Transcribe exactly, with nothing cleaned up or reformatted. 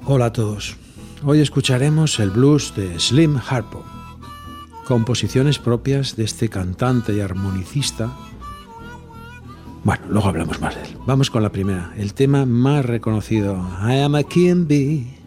Hola a todos. Hoy escucharemos el blues de Slim Harpo, composiciones propias de este cantante y armonicista. Bueno, luego hablamos más de él. Vamos con la primera, el tema más reconocido, I Am a King Bee.